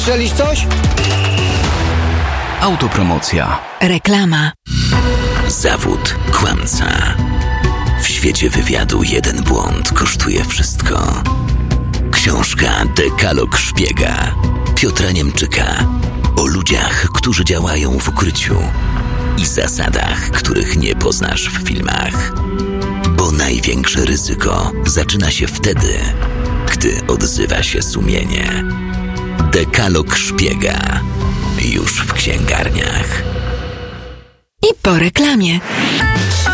Strzelisz coś? Autopromocja. Reklama. Zawód kłamca. W świecie wywiadu jeden błąd kosztuje wszystko. Książka Dekalog Szpiega Piotra Niemczyka o ludziach, którzy działają w ukryciu i zasadach, których nie poznasz w filmach. Bo największe ryzyko zaczyna się wtedy, gdy odzywa się sumienie. Dekalog Szpiega. Już w księgarniach. I po reklamie.